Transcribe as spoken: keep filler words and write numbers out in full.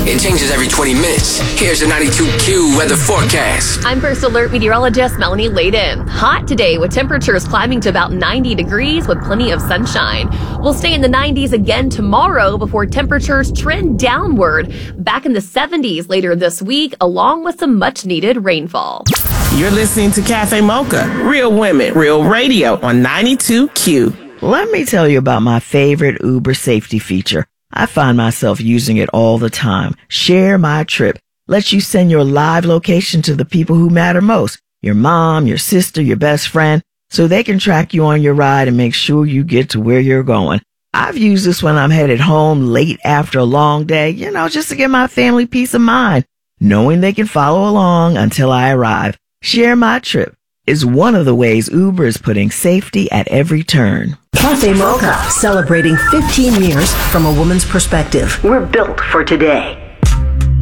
It changes every twenty minutes. Here's the ninety-two Q weather forecast. I'm First Alert meteorologist Melanie Layden. Hot today with temperatures climbing to about ninety degrees with plenty of sunshine. We'll stay in the nineties again tomorrow before temperatures trend downward back in the seventies later this week, along with some much needed rainfall. You're listening to Cafe Mocha, Real Women, Real Radio on ninety-two Q. Let me tell you about my favorite Uber safety feature. I find myself using it all the time. Share My Trip lets you send your live location to the people who matter most. Your mom, your sister, your best friend, so they can track you on your ride and make sure you get to where you're going. I've used this when I'm headed home late after a long day, you know, just to give my family peace of mind, knowing they can follow along until I arrive. Share My Trip is one of the ways Uber is putting safety at every turn. Cafe Mocha, celebrating fifteen years from a woman's perspective. We're built for today.